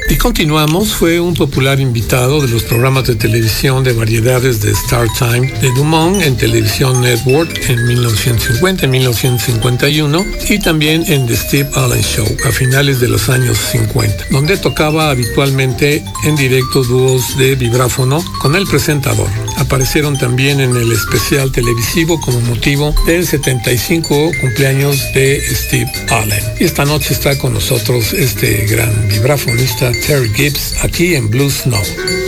Y continuamos, fue un popular invitado de los programas de televisión de variedades de Star Time de Dumont en Televisión Network en 1950, en 1951 y también en The Steve Allen Show a finales de los años 50, donde tocaba habitualmente en directo dúos de vibráfono con el presentador. Aparecieron también en el especial televisivo como motivo del 75 cumpleaños de Steve Allen. Y esta noche está con nosotros este gran vibráfonista Terry Gibbs aquí en Blue Snow.